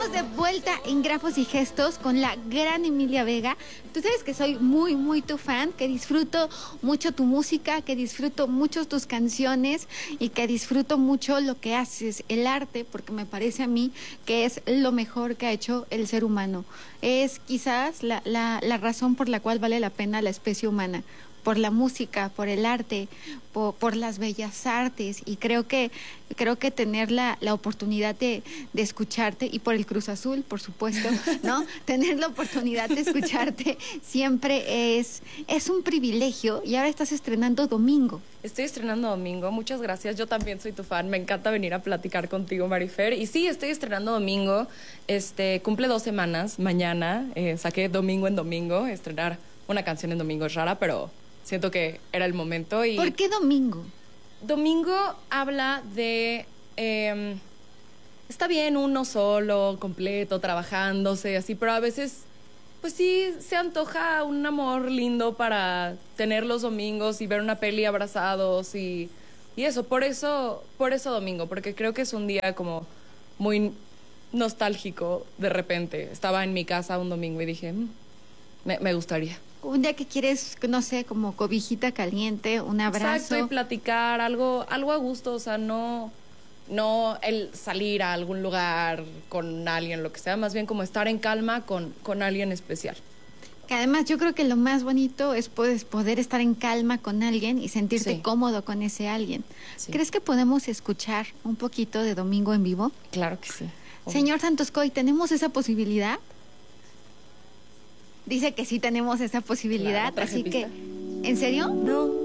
estamos de vuelta en Grafos y Gestos con la gran Emilia Vega. Tú sabes que soy muy tu fan, que disfruto mucho tu música, que disfruto mucho tus canciones y que disfruto mucho lo que haces, el arte, porque me parece a mí que es lo mejor que ha hecho el ser humano. Es quizás la razón por la cual vale la pena la especie humana, por la música, por el arte, por las bellas artes, y creo que tener la oportunidad de escucharte, y por el Cruz Azul, por supuesto, ¿no? Tener la oportunidad de escucharte siempre es un privilegio, y ahora estás estrenando domingo. Estoy estrenando domingo, muchas gracias, yo también soy tu fan, me encanta venir a platicar contigo, Marifer, y sí, estoy estrenando domingo, cumple 2 semanas, mañana, saqué domingo en domingo, estrenar una canción en domingo es rara, pero siento que era el momento. Y ¿por qué domingo? Domingo habla de... está bien uno solo, completo, trabajándose, así, pero a veces, pues sí, se antoja un amor lindo para tener los domingos y ver una peli abrazados y eso. Por eso domingo, porque creo que es un día como muy nostálgico de repente. Estaba en mi casa un domingo y dije, me gustaría. Un día que quieres, no sé, como cobijita caliente, un abrazo. Exacto, y platicar, algo a gusto, o sea, no el salir a algún lugar con alguien, lo que sea, más bien como estar en calma con alguien especial. Que además yo creo que lo más bonito es poder estar en calma con alguien y sentirte cómodo con ese alguien. Sí. ¿Crees que podemos escuchar un poquito de Domingo en vivo? Claro que sí. Señor Santos Coy, ¿tenemos esa posibilidad? Dice que sí tenemos esa posibilidad, claro, así que... ¿En serio? No.